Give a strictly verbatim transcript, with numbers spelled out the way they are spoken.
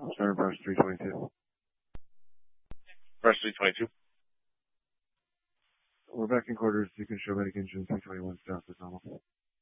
Center brush three twenty-two. Brush three twenty-two. We're back in quarters. You can show medic engine three twenty-one south as normal.